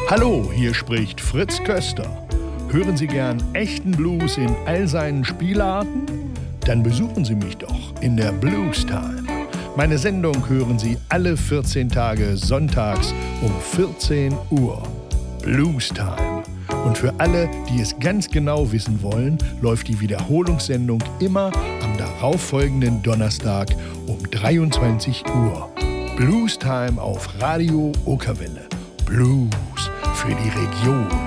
Hallo, hier spricht Fritz Köster. Hören Sie gern echten Blues in all seinen Spielarten? Dann besuchen Sie mich doch in der Blues Time. Meine Sendung hören Sie alle 14 Tage sonntags um 14 Uhr. Blues Time. Und für alle, die es ganz genau wissen wollen, läuft die Wiederholungssendung immer am darauffolgenden Donnerstag um 23 Uhr. Blues Time auf Radio Okerwelle. Blues für die Region.